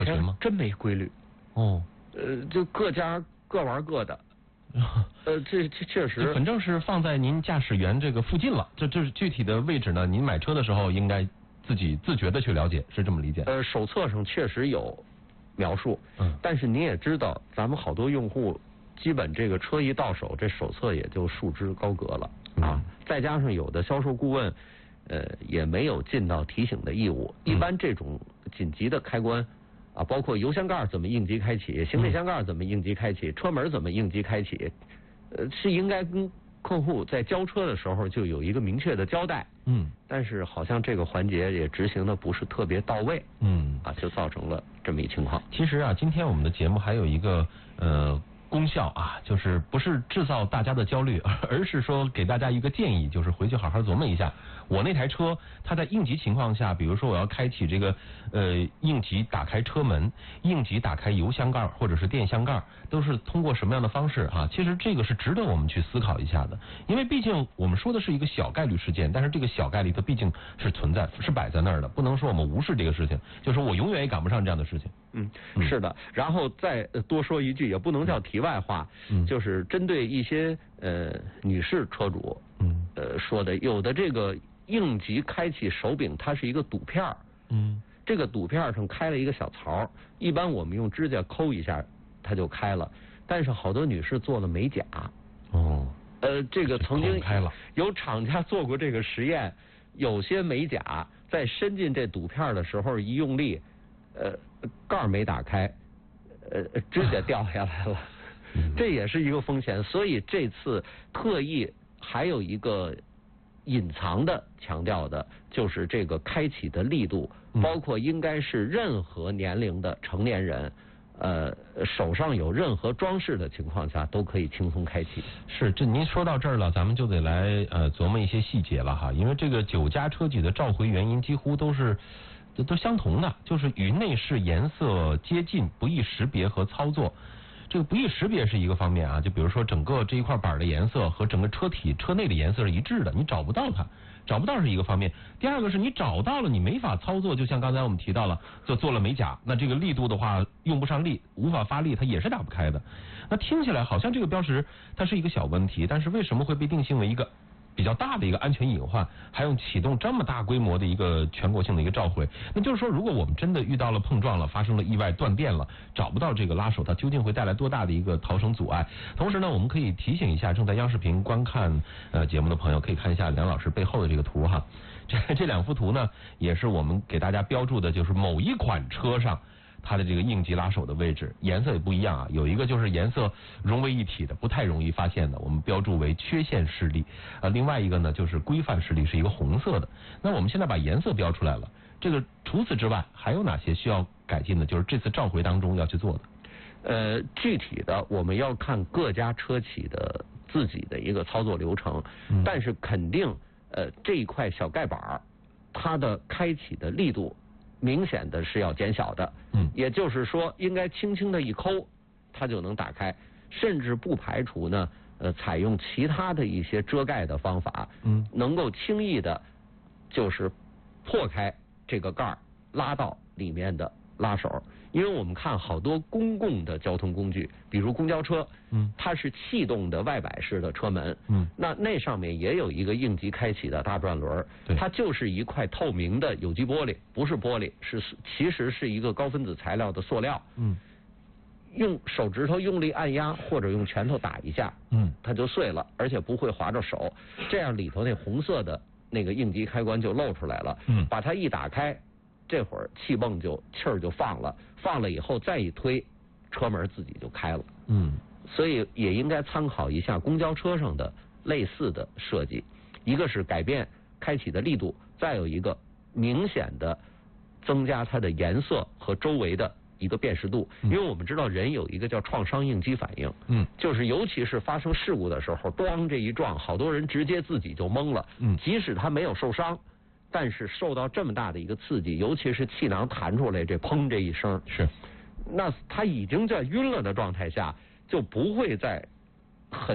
学吗？ 真没规律。 哦， 就各家各玩各的。这确实， 反正是放在您驾驶员这个附近了。这是具体的位置呢？您买车的时候应该自己自觉的去了解，是这么理解？ 手册上确实有描述。但是你也知道，咱们好多用户基本这个车一到手，这手册也就束之高阁了啊。再加上有的销售顾问，也没有尽到提醒的义务。一般这种紧急的开关啊，包括油箱盖怎么应急开启，行李箱盖怎么应急开启，车门怎么应急开启，是应该跟客户在交车的时候就有一个明确的交代。但是好像这个环节也执行的不是特别到位。就造成了这么一情况。 其实啊，今天我们的节目还有一个功效啊，就是不是制造大家的焦虑，而是说给大家一个建议，就是回去好好琢磨一下，我那台车它在应急情况下，比如说我要开启这个应急打开车门，应急打开油箱盖或者是电箱盖，都是通过什么样的方式啊？其实这个是值得我们去思考一下的，因为毕竟我们说的是一个小概率事件，但是这个小概率它毕竟是存在，是摆在那儿的，不能说我们无视这个事情，就是说我永远也赶不上这样的事情。 是的。然后再多说一句，也不能叫题外话，就是针对一些女士车主，说的，有的这个应急开启手柄它是一个堵片儿，这个堵片上开了一个小槽，一般我们用指甲抠一下它就开了，但是好多女士做了美甲。这个曾经有厂家做过这个实验，有些美甲在伸进这堵片的时候一用力，盖没打开，指甲掉下来了。这也是一个风险，所以这次特意还有一个隐藏的强调的，就是这个开启的力度，包括应该是任何年龄的成年人，手上有任何装饰的情况下都可以轻松开启。 是，这您说到这儿了，咱们就得来琢磨一些细节了哈，因为这个9家车企的召回原因几乎都相同的，就是与内饰颜色接近，不易识别和操作。这个不易识别是一个方面啊，就比如说整个这一块板的颜色和整个车体车内的颜色是一致的，你找不到它，找不到是一个方面。第二个是你找到了，你没法操作，就像刚才我们提到了，就做了美甲，那这个力度的话用不上力，无法发力，它也是打不开的。那听起来好像这个标识它是一个小问题，但是为什么会被定性为一个比较大的一个安全隐患，还用启动这么大规模的一个全国性的一个召回？那就是说，如果我们真的遇到了碰撞了，发生了意外断电了，找不到这个拉手，它究竟会带来多大的一个逃生阻碍？同时呢，我们可以提醒一下正在央视频观看节目的朋友，可以看一下梁老师背后的这个图哈。这2幅图呢，也是我们给大家标注的，就是某一款车上它的这个应急拉手的位置，颜色也不一样啊。有一个就是颜色融为一体的，不太容易发现的，我们标注为缺陷示例。另外一个呢就是规范示例，是一个红色的。那我们现在把颜色标出来了，这个除此之外还有哪些需要改进的？就是这次召回当中要去做的。 具体的我们要看各家车企的自己的一个操作流程，但是肯定这一块小盖板它的开启的力度明显的是要减小的，也就是说应该轻轻的一抠它就能打开，甚至不排除呢采用其他的一些遮盖的方法，能够轻易的就是破开这个盖拉到里面的拉手。因为我们看好多公共的交通工具，比如公交车，它是气动的外摆式的车门，那上面也有一个应急开启的大转轮，它就是一块透明的有机玻璃，不是玻璃，其实是一个高分子材料的塑料，用手指头用力按压或者用拳头打一下，它就碎了，而且不会划着手，这样里头那红色的那个应急开关就露出来了，把它一打开，这会儿气泵气儿就放了以后再一推，车门自己就开了。所以也应该参考一下公交车上的类似的设计，一个是改变开启的力度，再有一个明显的增加它的颜色和周围的一个辨识度。因为我们知道人有一个叫创伤应激反应，就是尤其是发生事故的时候，咣这一撞，好多人直接自己就懵了，即使他没有受伤，但是受到这么大的一个刺激，尤其是气囊弹出来这砰这一声，那他已经在晕了的状态下，就不会在很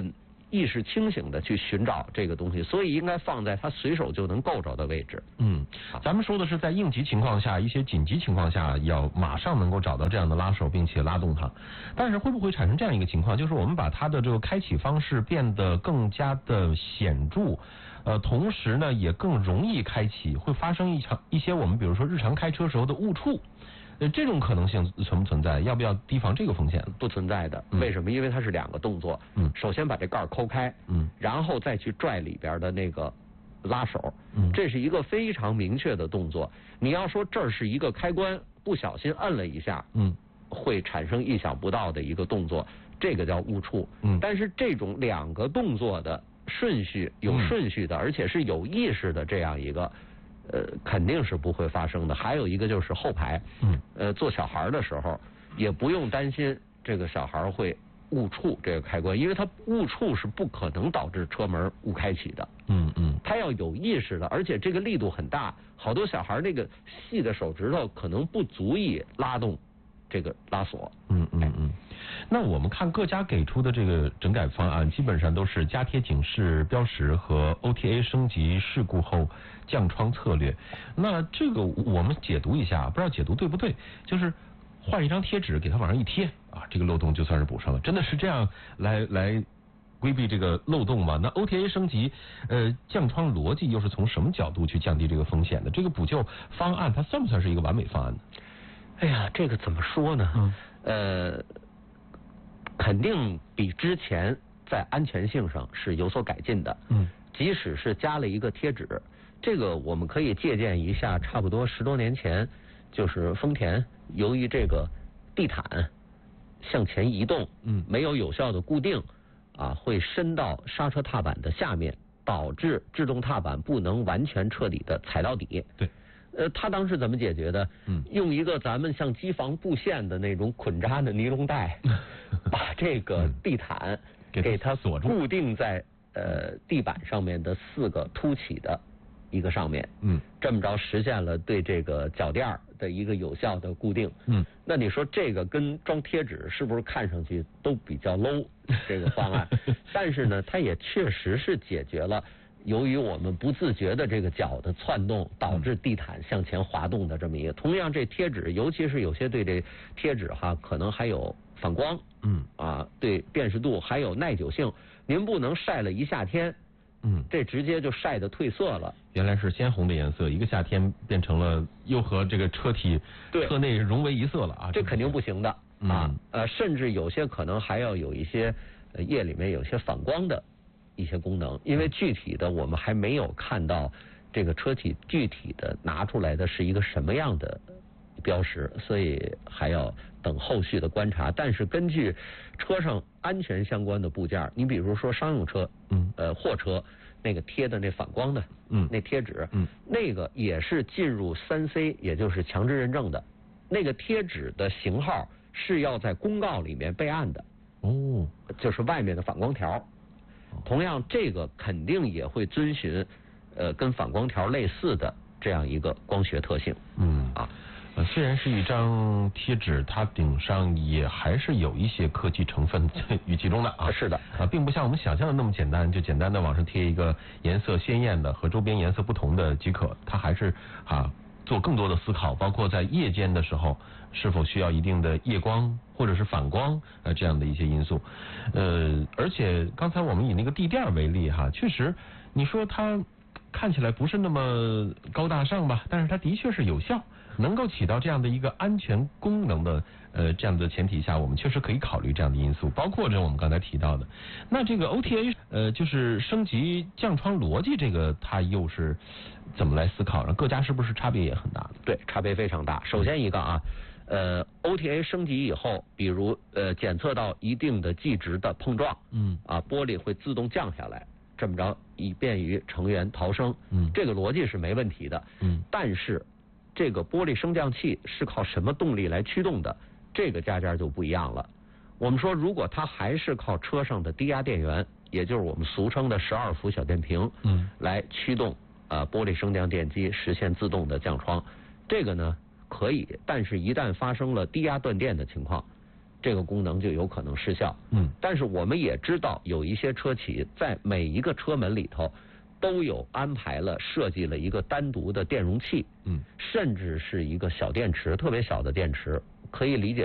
意识清醒的去寻找这个东西，所以应该放在他随手就能够着的位置。 咱们说的是在应急情况下，一些紧急情况下要马上能够找到这样的拉手，并且拉动它。但是会不会产生这样一个情况，就是我们把它的这个开启方式变得更加的显著，同时呢也更容易开启，会发生一些我们比如说日常开车时候的误触。这种可能性存不存在？要不要提防这个风险？ 不存在的。为什么？因为它是2个动作。首先把这盖抠开，然后再去拽里边的那个拉手。这是一个非常明确的动作。你要说这儿是一个开关，不小心摁了一下，会产生意想不到的一个动作，这个叫误触。但是这种2个动作的顺序有顺序的，而且是有意识的这样一个。肯定是不会发生的。还有一个就是后排，做小孩的时候也不用担心这个小孩会误触这个开关，因为他误触是不可能导致车门误开启的。他要有意识的，而且这个力度很大，好多小孩那个细的手指头可能不足以拉动这个拉锁。 那我们看各家给出的这个整改方案，基本上都是加贴警示标识和 OTA 升级事故后降窗策略。那这个我们解读一下，不知道解读对不对？就是换一张贴纸给它往上一贴啊，这个漏洞就算是补上了。真的是这样来规避这个漏洞吗？那 OTA 升级降窗逻辑又是从什么角度去降低这个风险的？这个补救方案它算不算是一个完美方案呢？ 哎呀，这个怎么说呢？肯定比之前在安全性上是有所改进的。即使是加了一个贴纸，这个我们可以借鉴一下，差不多10多年前，就是丰田由于这个地毯向前移动，没有效的固定啊，会伸到刹车踏板的下面，导致制动踏板不能完全彻底的踩到底。 对。 他当时怎么解决的？用一个咱们像机房布线的那种捆扎的尼龙带，把这个地毯给它锁住， 固定在地板上面的4个凸起的一个上面。这么着实现了对这个脚垫的一个有效的固定。那你说这个跟装贴纸是不是看上去都比较 low 这个方案？但是呢，它也确实是解决了。由于我们不自觉的这个脚的窜动，导致地毯向前滑动的这么一个。同样，这贴纸，尤其是有些对这贴纸可能还有反光，对辨识度还有耐久性。您不能晒了一夏天，这直接就晒得褪色了。 原来是鲜红的颜色，一个夏天变成了又和这个车体车内融为一色了啊！ 这肯定不行的甚至有些可能还要有一些液里面有些反光的。一些功能，因为具体的我们还没有看到这个车体具体的拿出来的是一个什么样的标识，所以还要等后续的观察。但是根据车上安全相关的部件，你比如说商用车，货车那个贴的那反光的，那贴纸，那个也是进入3C，也就是强制认证的，那个贴纸的型号是要在公告里面备案的。就是外面的反光条。同样，这个肯定也会遵循跟反光条类似的这样一个光学特性。 虽然是一张贴纸，它顶上也还是有一些科技成分与其中的啊。 是的并不像我们想象的那么简单，就简单的往上贴一个颜色鲜艳的和周边颜色不同的即可。它还是做更多的思考，包括在夜间的时候是否需要一定的夜光或者是反光这样的一些因素。而且刚才我们以那个地垫为例确实你说它看起来不是那么高大上吧，但是它的确是有效，能够起到这样的一个安全功能的这样的前提下，我们确实可以考虑这样的因素，包括我们刚才提到的。那这个 OTA 就是升级降窗逻辑，这个它又是怎么来思考呢？各家是不是差别也很大的？ 对，差别非常大。首先一个OTA 升级以后，比如检测到一定的计值的碰撞，玻璃会自动降下来，这么着以便于成员逃生，这个逻辑是没问题的，但是这个玻璃升降器是靠什么动力来驱动的？这个家就不一样了。我们说，如果它还是靠车上的低压电源，也就是我们俗称的12伏小电瓶，来驱动玻璃升降电机实现自动的降窗，这个呢可以，但是一旦发生了低压断电的情况， 这个功能就有可能失效。但是我们也知道有一些车企在每一个车门里头都有安排了设计了一个单独的电容器，甚至是一个小电池，特别小的电池，可以理解